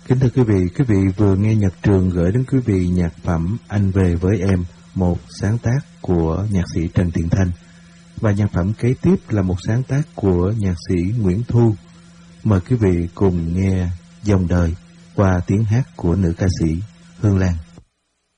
Kính thưa quý vị vừa nghe Nhật Trường gửi đến quý vị nhạc phẩm Anh Về Với Em, một sáng tác của nhạc sĩ Trần Thiện Thanh. Và nhạc phẩm kế tiếp là một sáng tác của nhạc sĩ Nguyễn Thu. Mời quý vị cùng nghe Dòng Đời qua tiếng hát của nữ ca sĩ Hương Lan.